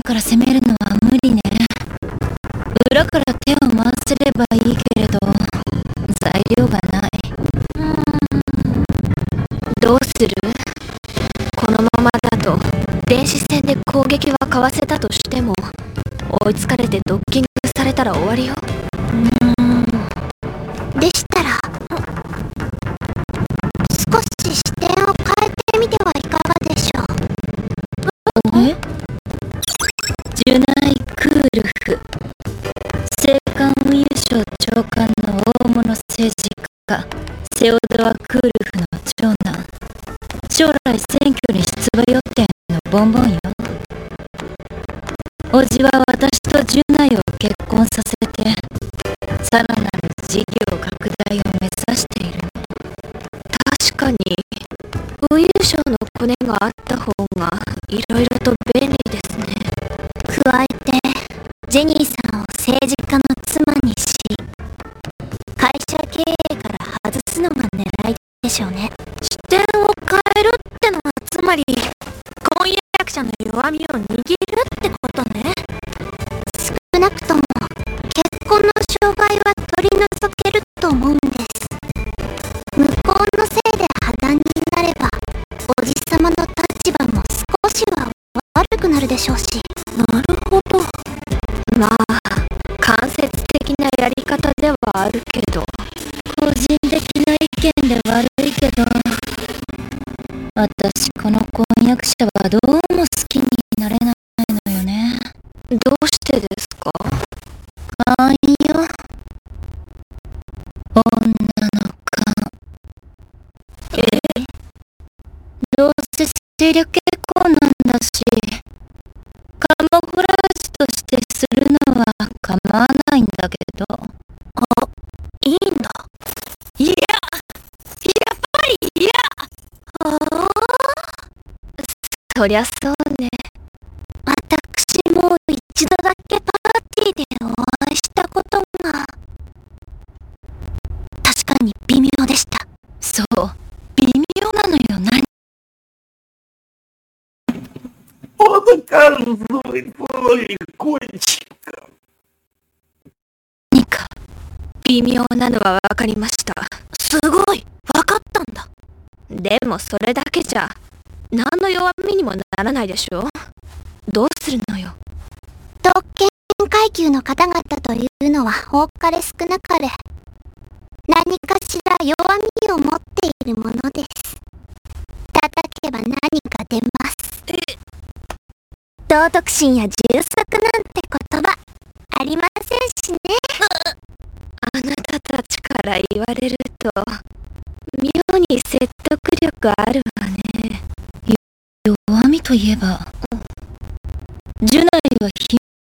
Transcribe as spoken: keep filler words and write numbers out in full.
から攻めるのは無理ね。裏から手を回せればいいけれど、材料がない。うーん、どうする？このままだと電子戦で攻撃はかわせたとしても、追いつかれてドッキングされたら終わりよ。うーん、でしたら少し視点を変えてみてはいかがでしょう。え？ジュナイ・クールフ、青函運輸省長官の大物政治家セオドア・クールフの長男、将来選挙に出馬予定のボンボンよ。叔父は私とジュナイを結婚させて、さらなる事業拡大を目指しているの。確かに運輸省のコネがあった方がいろいろと便利ですね。加えてジェニーさんを政治家の妻にし、会社経営から外すのが狙いでしょうね。視点を変えるってのはつまり婚約者の弱みを握るってことね。少なくとも結婚の障害は取り除けると思うんです。向こうのせいで破談になればおじさまの立場も少しは悪くなるでしょうし。なるほど。まあ間接的なやり方ではあるけど、個人的な意見で悪いけど、私この婚約者はどうも好きになれないのよね。どうしてですか？勘よ。女の勘。え？どうせ政略結婚なんだし、カモフラージュとしてするのは構わないんだけど。あ、いいんだ。いや、やっぱり嫌。ああ、そりゃそうね。私も一度だけパーティーでお会いしたことが。確かに微妙でした。そう、微妙なのよ。何何か微妙なのはわかりました。すごい、わかったんだ。でもそれだけじゃ何の弱みにもならないでしょ。どうするのよ。特権階級の方々というのは多かれ少なかれ何かしら弱みを持っているものです。叩けば何か出ます。え、道徳心や充足なんて言葉ありませんしね。あなたたちから言われると妙に説得力あるわね。弱みといえば、ジュナイは